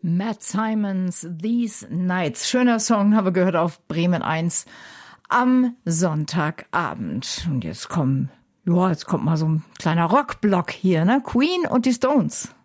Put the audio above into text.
Matt Simons, These Nights. Schöner Song, haben wir gehört auf Bremen 1 am Sonntagabend. Und jetzt kommt mal so ein kleiner Rockblock hier, ne? Queen und die Stones.